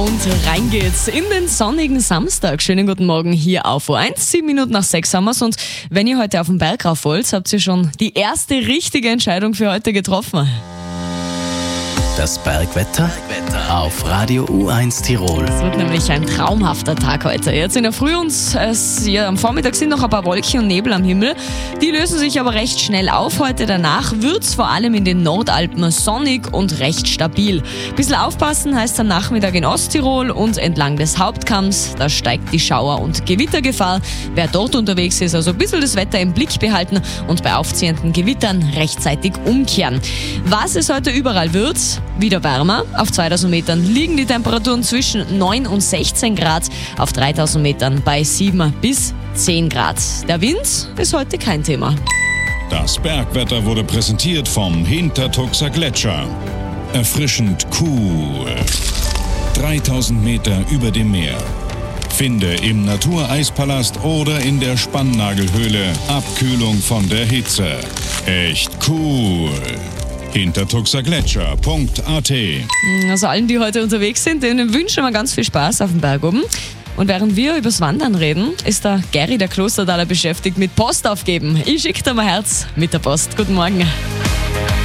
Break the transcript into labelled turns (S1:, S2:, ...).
S1: Und rein geht's in den sonnigen Samstag. Schönen guten Morgen hier auf O1. 7 Minuten nach 6 haben wir's. Und wenn ihr heute auf den Berg rauf wollt, habt ihr schon die erste richtige Entscheidung für heute getroffen.
S2: Das Bergwetter auf Radio U1 Tirol.
S1: Es wird nämlich ein traumhafter Tag heute. Jetzt in der Früh und am Vormittag sind noch ein paar Wolken und Nebel am Himmel. Die lösen sich aber recht schnell auf heute. Danach wird's vor allem in den Nordalpen sonnig und recht stabil. Bisschen aufpassen heißt am Nachmittag in Osttirol und entlang des Hauptkamms. Da steigt die Schauer- und Gewittergefahr. Wer dort unterwegs ist, also ein bisschen das Wetter im Blick behalten und bei aufziehenden Gewittern rechtzeitig umkehren. Was es heute überall wird, wieder wärmer. Auf 2000 Metern liegen die Temperaturen zwischen 9 und 16 Grad, auf 3000 Metern bei 7 bis 10 Grad. Der Wind ist heute kein Thema.
S3: Das Bergwetter wurde präsentiert vom Hintertuxer Gletscher. Erfrischend cool. 3000 Meter über dem Meer. Finde im Natureispalast oder in der Spannnagelhöhle Abkühlung von der Hitze. Echt cool. Hintertuxergletscher.at.
S1: Also allen, die heute unterwegs sind, denen wünschen wir ganz viel Spaß auf dem Berg oben. Und während wir übers Wandern reden, ist der Gary, der Klosterdaler, beschäftigt mit Post aufgeben. Ich schicke dir mein Herz mit der Post. Guten Morgen.